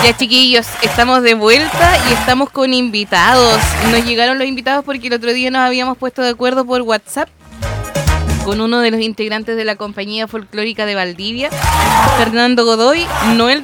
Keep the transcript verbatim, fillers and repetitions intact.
Ya, chiquillos, estamos de vuelta y estamos con invitados. Nos llegaron los invitados porque el otro día nos habíamos puesto de acuerdo por WhatsApp con uno de los integrantes de la compañía folclórica de Valdivia, Fernando Godoy, no el